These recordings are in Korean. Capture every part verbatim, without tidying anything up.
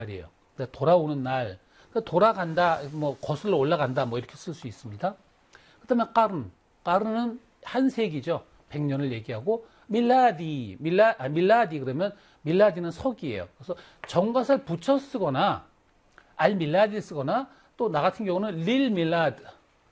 말이에요. 그러니까 돌아오는 날, 그러니까 돌아간다, 뭐 거슬러 올라간다, 뭐 이렇게 쓸 수 있습니다. 그다음에 까른, 까른은 한 세기죠. 백 년을 얘기하고 밀라디, 밀라, 아, 밀라디 그러면 밀라디는 서기예요. 그래서 정관사를 붙여 쓰거나 알 밀라디 쓰거나 또 나 같은 경우는 릴 밀라드,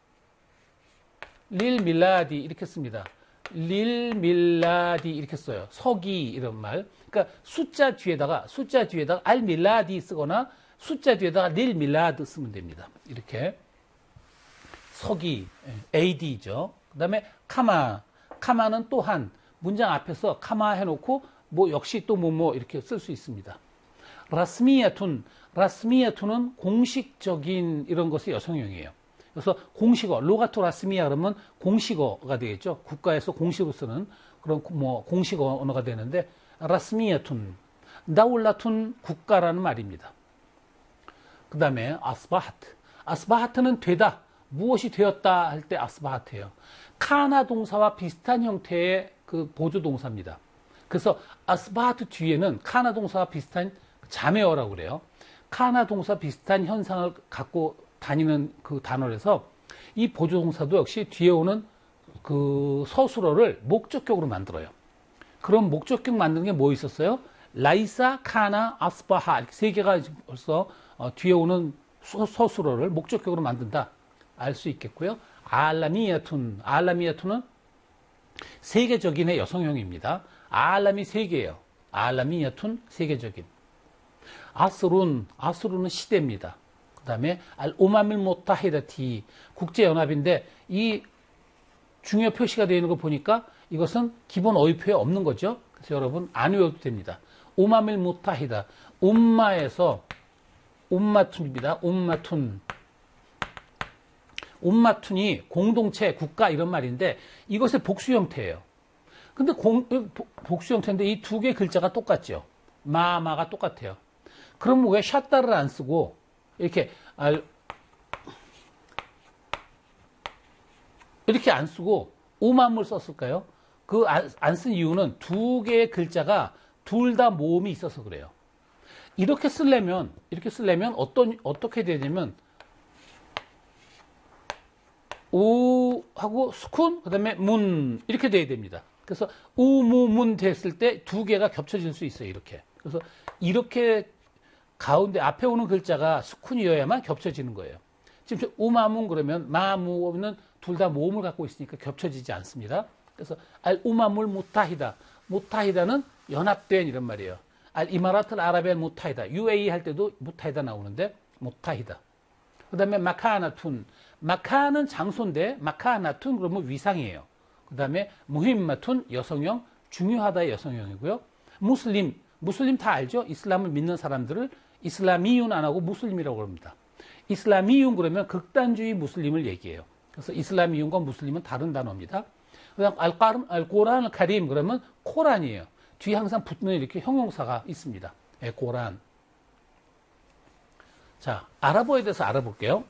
릴 밀라디 이렇게 씁니다. 릴 밀라디 이렇게 써요. 서기 이런 말. 그러니까 숫자 뒤에다가 숫자 뒤에다가 알 밀라디 쓰거나 숫자 뒤에다가 릴 밀라드 쓰면 됩니다. 이렇게 서기 에이디죠. 그다음에 카마, 카마는 또한 문장 앞에서 카마 해놓고 뭐 역시 또 뭐 뭐 이렇게 쓸 수 있습니다. 라스미야툰, 라스미야툰은 공식적인 이런 것의 여성형이에요. 그래서 공식어, 로가토 라스미야 그러면 공식어가 되겠죠. 국가에서 공식으로 쓰는 그런 뭐 공식어 언어가 되는데 라스미야툰, 다울라툰 국가라는 말입니다. 그 다음에 아스바하트, 아스바하트는 되다, 무엇이 되었다 할 때 아스바하트예요. 카나 동사와 비슷한 형태의 그 보조 동사입니다. 그래서 아스바하트 뒤에는 카나 동사와 비슷한 자매어라고 그래요. 카나 동사 비슷한 현상을 갖고 다니는 그 단어라서 이 보조 동사도 역시 뒤에 오는 그 서술어를 목적격으로 만들어요. 그럼 목적격 만드는 게 뭐 있었어요? 라이사, 카나, 아스바하 이렇게 세 개가 벌써 어, 뒤에 오는 서, 서술어를 목적격으로 만든다 알 수 있겠고요. 알라미야툰, 알라미야툰은 세계적인의 여성형입니다. 알람이 세 개예요. 알라미야툰 세계적인. 아스룬, 아스룬은 시대입니다. 그 다음에 알 오마밀 모타히다티 국제연합인데 이 중요 표시가 되어 있는 거 보니까 이것은 기본 어휘표에 없는 거죠. 그래서 여러분 안 외워도 됩니다. 오마밀 모타히다 옴마에서 옴마툰입니다. 옴마툰. 옴마툰이 공동체, 국가 이런 말인데 이것의 복수 형태예요. 근데 공, 복수 형태인데 이 두 개의 글자가 똑같죠. 마마가 똑같아요. 그럼 왜 샷다를 안 쓰고 이렇게 알, 이렇게 안 쓰고 오맘을 썼을까요? 그 안 쓴 이유는 두 개의 글자가 둘 다 모음이 있어서 그래요. 이렇게 쓰려면 이렇게 쓰려면 어떤 어떻게 되냐면 우 하고 스쿤 그다음에 문 이렇게 돼야 됩니다. 그래서 우무문 됐을 때 두 개가 겹쳐질 수 있어요. 이렇게. 그래서 이렇게 가운데 앞에 오는 글자가 스쿤이어야만 겹쳐지는 거예요. 지금 우마문 그러면 마무는 둘 다 모음을 갖고 있으니까 겹쳐지지 않습니다. 그래서 알 우마물 무타히다. 무타히다는 연합된 이런 말이에요. 알 이마라틀 아라비안 무타히다. 유에이이 할 때도 무타히다 나오는데 무타히다. 그 다음에 마카나툰. 마카는 장소인데 마카나툰 그러면 위상이에요. 그 다음에 무힘마툰 여성형, 중요하다의 여성형이고요. 무슬림, 무슬림 다 알죠? 이슬람을 믿는 사람들을 이슬라미윤 안 하고 무슬림이라고 합니다. 이슬라미윤 그러면 극단주의 무슬림을 얘기해요. 그래서 이슬라미윤과 무슬림은 다른 단어입니다. 그다음 알까름, 알코란, 알카림 그러면 코란이에요. 뒤에 항상 붙는 이렇게 형용사가 있습니다. 예, 고란. 자, 아랍어에 대해서 알아볼게요.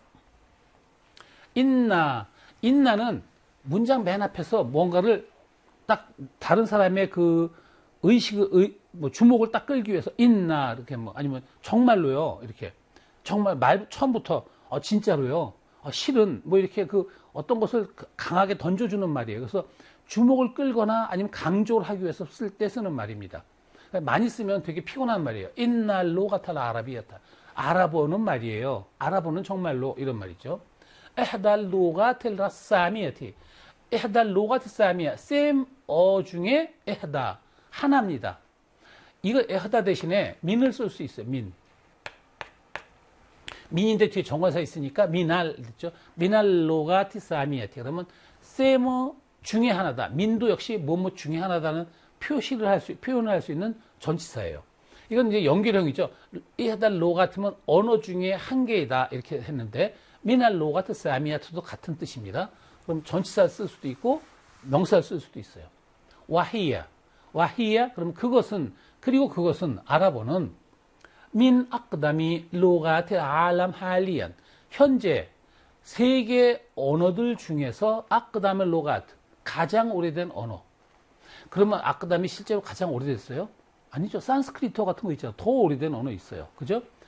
인나, 인나는 문장 맨 앞에서 뭔가를 딱 다른 사람의 그 의식을, 의, 뭐 주목을 딱 끌기 위해서 인나, 이렇게 뭐, 아니면 정말로요, 이렇게. 정말 말, 처음부터, 어, 진짜로요. 어, 실은, 뭐 이렇게 그 어떤 것을 강하게 던져주는 말이에요. 그래서 주목을 끌거나 아니면 강조를 하기 위해서 쓸 때 쓰는 말입니다. 많이 쓰면 되게 피곤한 말이에요. 인날로 가탈라 아라비야타. 아랍어는 말이에요. 아랍어는 정말로 이런 말이죠. 에하달 로가텔 라사미야티. 에하달 로가텔 사미야. 셈 어 중에 에하다. 하나입니다. 이거 에하다 대신에 민을 쓸 수 있어요. 민. 민인데 뒤에 정관사 있으니까 미날 됐죠. 미날 로가티 사미야티. 그러면 셈어 중에 하나다. 민도 역시 뭐뭐 중에 하나다는 표시를 할 수, 표현을 할 수 있는 전치사예요. 이건 이제 연결형이죠. 에하달 로 같으면 언어 중에 한 개이다. 이렇게 했는데, 미날 로 같은 사미야트도 같은 뜻입니다. 그럼 전치사 쓸 수도 있고, 명사를 쓸 수도 있어요. 와히야. 와히야. 그럼 그것은, 그리고 그것은 아랍어는 민 아크다미 로가트 알람 할리안. 현재 세계 언어들 중에서 아크다미 로가트. 가장 오래된 언어. 그러면 아크다미 실제로 가장 오래됐어요? 아니죠. 산스크리트어 같은 거 있잖아요. 더 오래된 언어 있어요. 그죠?